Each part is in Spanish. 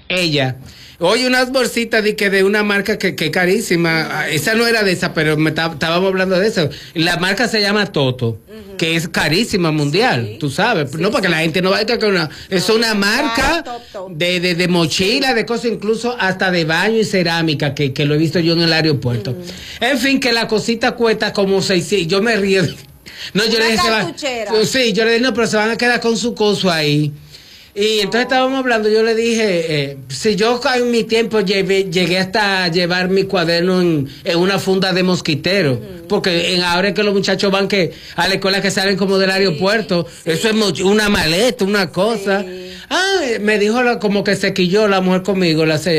ella. Oye, unas bolsitas de una marca que carísima. Esa no era de esa, pero estábamos hablando de eso. La marca se llama Toto, que es carísima mundial, tú sabes. No, para que la gente no vaya a que es una marca de mochila, de cosas, incluso hasta de baño y cerámica, que lo he visto yo en el aeropuerto. En fin, que la cosita cuesta como 600. Yo me río. No, yo le dije, sí, yo le dije, no, pero se van a quedar con su coso ahí. Y entonces estábamos hablando, yo le dije, si yo en mi tiempo llegué hasta llevar mi cuaderno en una funda de mosquitero, porque ahora es que los muchachos van a la escuela que salen como del aeropuerto, eso es una maleta, una cosa. Me dijo como que se quilló la mujer conmigo, eso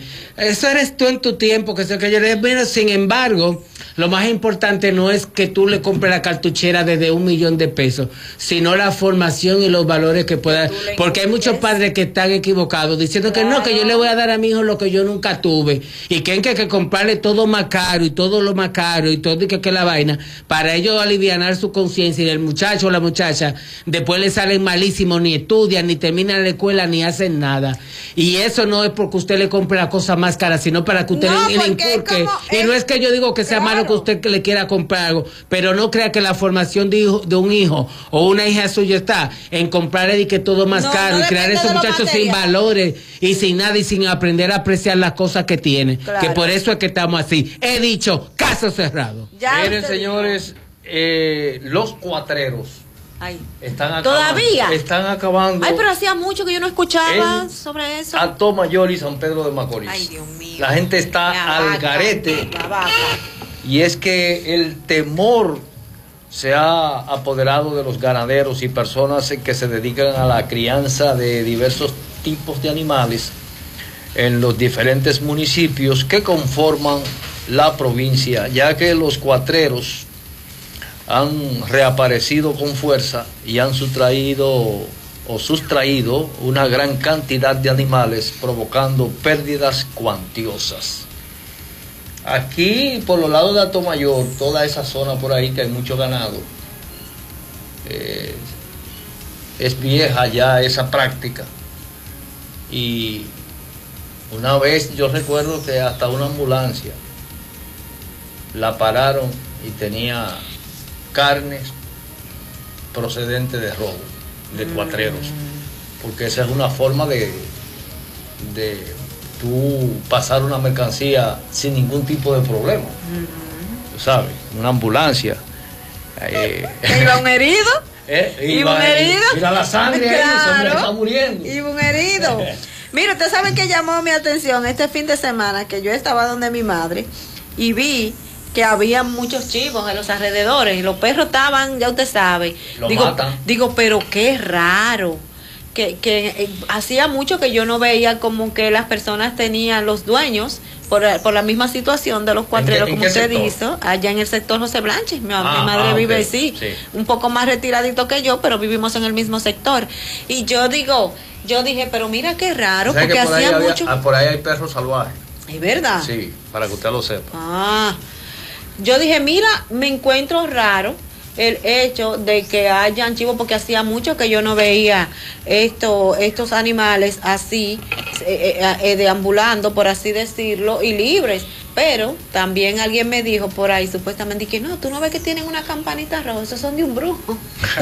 eres tú en tu tiempo, que sé que yo le dije, mira, sin embargo, lo más importante no es que tú le compres la cartuchera desde $1,000,000, sino la formación y los valores que pueda, porque hay muchos padres que están equivocados diciendo que no, que yo le voy a dar a mi hijo lo que yo nunca tuve, y que hay que comprarle todo más caro y todo lo más caro y todo y que la vaina, para ellos alivianar su conciencia, y el muchacho o la muchacha después le salen malísimos, ni estudian, ni terminan la escuela, ni hacen nada. Y eso no es porque usted le compre la cosa más cara, sino para que usted le inculque. Y no es que yo digo que sea malo que usted le quiera comprar algo, pero no crea que la formación de un hijo o una hija suya está en comprarle y que todo más caro, y crear esos muchachos sin valores y sin nada, y sin aprender a apreciar las cosas que tiene. Que por eso es que estamos así. He dicho, caso cerrado. Miren, señores, los cuatreros están acabando. ¿Todavía? Están acabando. Ay, pero hacía mucho que yo no escuchaba sobre eso. Atomayor y San Pedro de Macorís. Ay, Dios mío. La gente está al garete. Y es que el temor se ha apoderado de los ganaderos y personas que se dedican a la crianza de diversos tipos de animales en los diferentes municipios que conforman la provincia, ya que los cuatreros han reaparecido con fuerza y han sustraído una gran cantidad de animales, provocando pérdidas cuantiosas. Aquí, por los lados de Atomayor, toda esa zona por ahí que hay mucho ganado, es vieja ya esa práctica. Y una vez yo recuerdo que hasta una ambulancia la pararon y tenía carnes procedentes de robo, de cuatreros, porque esa es una forma de tú pasar una mercancía sin ningún tipo de problema. Tú sabes, una ambulancia. ¿Iba un herido? ¿Iba un herido? Mira la sangre ahí, se está muriendo. Iba un herido. Mira, usted sabe que llamó mi atención este fin de semana, que yo estaba donde mi madre y vi que había muchos chivos en los alrededores y los perros estaban, ya usted sabe. Digo, pero qué raro. Que hacía mucho que yo no veía como que las personas tenían los dueños por la misma situación de los cuatreros, como usted dijo, allá en el sector José Blanche. Mi madre vive sí, un poco más retiradito que yo, pero vivimos en el mismo sector. Y yo dije, pero mira qué raro, porque hacía mucho. Por ahí hay perros salvajes. ¿Es verdad? Sí, para que usted lo sepa. Yo dije, mira, me encuentro raro el hecho de que hayan chivos, porque hacía mucho que yo no veía estos animales así, deambulando, por así decirlo, y libres. Pero también alguien me dijo por ahí, supuestamente, que no, tú no ves que tienen una campanita roja, esos son de un brujo.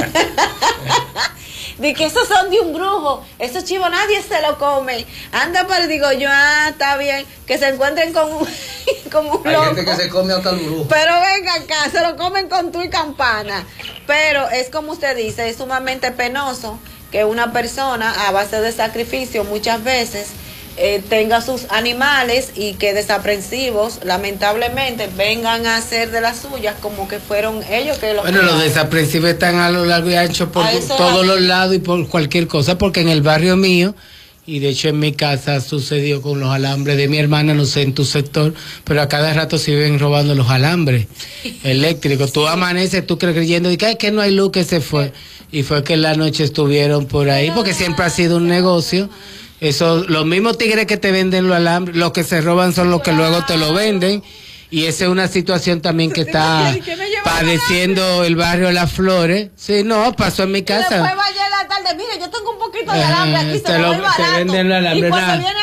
De que esos son de un brujo, esos chivos nadie se lo come. Anda, pero digo yo, está bien, que se encuentren con un loco. Hay gente que se come hasta el brujo. Pero venga acá, se lo comen con tu y campana. Pero es como usted dice, es sumamente penoso que una persona a base de sacrificio muchas veces tenga sus animales y que desaprensivos lamentablemente vengan a hacer de las suyas como que fueron ellos que los los desaprensivos están a lo largo y ancho por todos los lados y por cualquier cosa, porque en el barrio mío, y de hecho en mi casa sucedió con los alambres de mi hermana, no sé en tu sector, pero a cada rato se viven robando los alambres eléctricos. Tú amaneces, tú creyendo que no hay luz, que se fue, y fue que en la noche estuvieron por ahí, porque siempre ha sido un negocio. Eso, los mismos tigres que te venden los alambres, los que se roban son los que luego te lo venden. Y esa es una situación también que está padeciendo el barrio Las Flores. Sí, no, pasó en mi casa. Y después vaya a la tarde, mire, yo tengo un poquito de alambre aquí, se lo doy barato. Te venden los alambres.